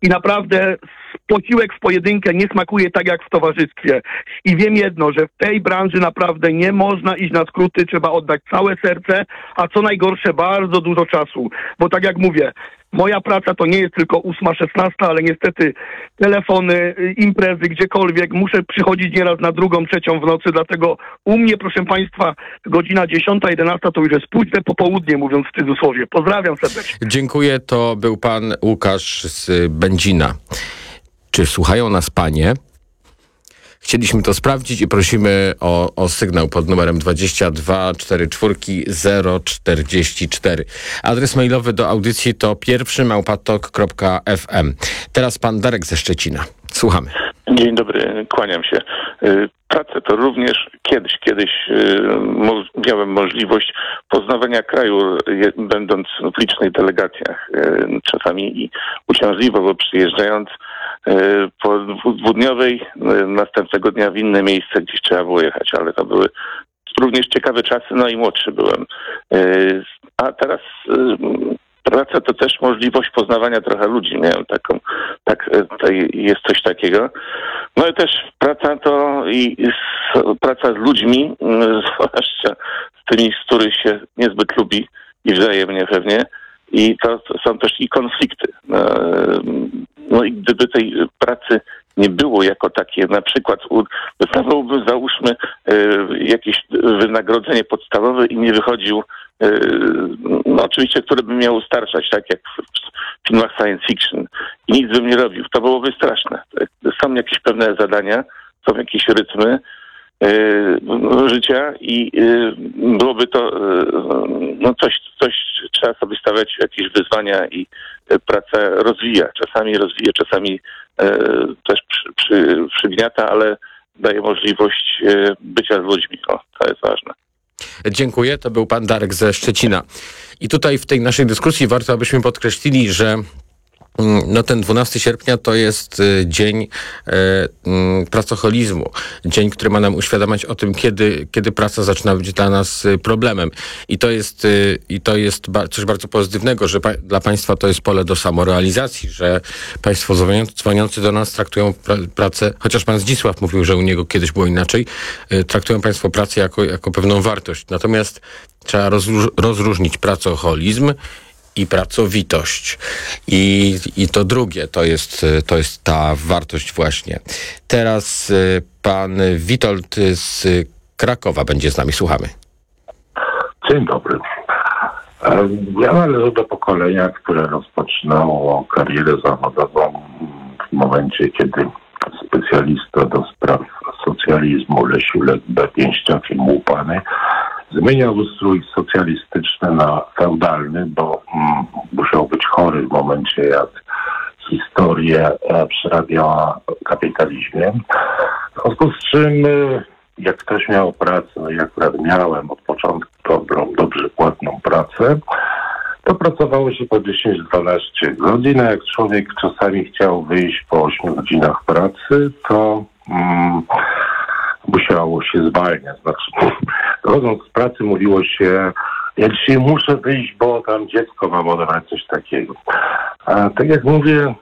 i naprawdę posiłek w pojedynkę nie smakuje tak jak w towarzystwie. I wiem jedno, że w tej branży naprawdę nie można iść na skróty, trzeba oddać całe serce, a co najgorsze bardzo dużo czasu. Bo tak jak mówię, moja praca to nie jest tylko 8-16, ale niestety telefony, imprezy, gdziekolwiek. Muszę przychodzić nieraz na 2, 3 w nocy, dlatego u mnie, proszę Państwa, godzina 10, 11 to już jest późne popołudnie, mówiąc w cudzysłowie. Pozdrawiam serdecznie. Dziękuję, to był pan Łukasz z Będzina. Czy słuchają nas panie? Chcieliśmy to sprawdzić i prosimy o sygnał pod numerem 22 44 044. Adres mailowy do audycji to pierwszy@tok.fm. Teraz pan Darek ze Szczecina. Słuchamy. Dzień dobry, kłaniam się. Pracę to również kiedyś miałem możliwość poznawania kraju, będąc w licznych delegacjach, czasami i uciążliwo, bo przyjeżdżając po 2-dniowej, następnego dnia w inne miejsce, gdzieś trzeba było jechać, ale to były również ciekawe czasy, no i młodszy byłem. A teraz praca to też możliwość poznawania trochę ludzi. Miałem jest coś takiego. No i też praca to praca z ludźmi, zwłaszcza z tymi, z których się niezbyt lubi i wzajemnie pewnie. I to są też i konflikty. No i gdyby tej pracy nie było jako takie, na przykład dostawałbym, załóżmy, jakieś wynagrodzenie podstawowe i nie wychodził, no oczywiście, które by miało starczać, tak jak w filmach science fiction, i nic bym nie robił. To byłoby straszne. Są jakieś pewne zadania, są jakieś rytmy życia i byłoby to no coś trzeba sobie stawiać, jakieś wyzwania i pracę rozwija. Czasami rozwija, czasami też przygniata, ale daje możliwość bycia z ludźmi. To jest ważne. Dziękuję. To był pan Darek ze Szczecina. I tutaj w tej naszej dyskusji warto, abyśmy podkreślili, że no ten 12 sierpnia to jest dzień pracoholizmu. Dzień, który ma nam uświadamiać o tym, kiedy praca zaczyna być dla nas problemem. I to jest coś bardzo pozytywnego, że dla państwa to jest pole do samorealizacji, że państwo dzwoniący do nas traktują pracę, chociaż pan Zdzisław mówił, że u niego kiedyś było inaczej, traktują państwo pracę jako pewną wartość. Natomiast trzeba rozróżnić pracoholizm i pracowitość. I to drugie, to jest ta wartość właśnie. Teraz pan Witold z Krakowa będzie z nami. Słuchamy. Dzień dobry. Ja należę do pokolenia, które rozpoczynało karierę zawodową w momencie, kiedy specjalista do spraw socjalizmu Lesiulek B. Pięściakiem Łupany zmieniał ustrój socjalistyczny na feudalny, bo musiał być chory w momencie, jak historię przerabiała kapitalizmie. W związku z czym, jak ktoś miał pracę, no i akurat miałem od początku dobrze płatną pracę, to pracowało się po 10-12 godzin, a jak człowiek czasami chciał wyjść po 8 godzinach pracy, to musiało się zwalniać. Znaczy, dochodząc z pracy mówiło się, ja dzisiaj muszę wyjść, bo tam dziecko mam odebrać, coś takiego. A tak jak mówię,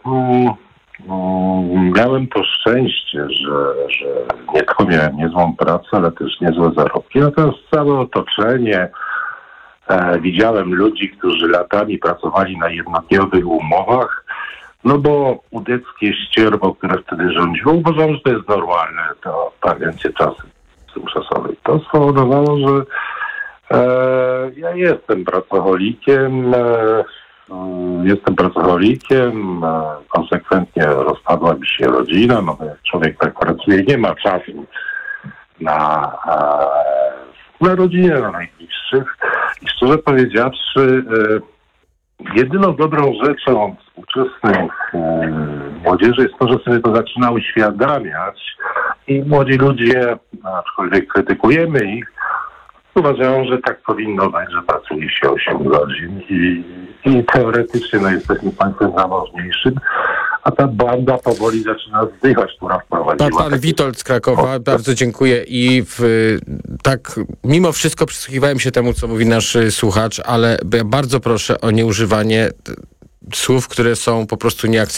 miałem to szczęście, że nie tylko miałem niezłą pracę, ale też niezłe zarobki. Natomiast całe otoczenie, widziałem ludzi, którzy latami pracowali na jednodniowych umowach, no bo udeckie ścierwo, które wtedy rządziło, uważam, że to jest normalne, to agencje czasy tymczasowej. To spowodowało, że ja jestem pracocholikiem, konsekwentnie rozpadła mi się rodzina, no bo jak człowiek tak pracuje, nie ma czasu na rodzinę, na najbliższych. I szczerze powiedziawszy, jedyną dobrą rzeczą współczesnych młodzieży jest to, że sobie to zaczyna uświadamiać i młodzi ludzie, aczkolwiek krytykujemy ich, uważają, że tak powinno być, że pracuje się 8 godzin i teoretycznie jesteśmy państwem zamożniejszym, a ta banda powoli zaczyna zdychać, która wprowadziła... Pan Witold z Krakowa, bardzo dziękuję i tak mimo wszystko przysłuchiwałem się temu, co mówi nasz słuchacz, ale ja bardzo proszę o nieużywanie słów, które są po prostu nieakceptowane.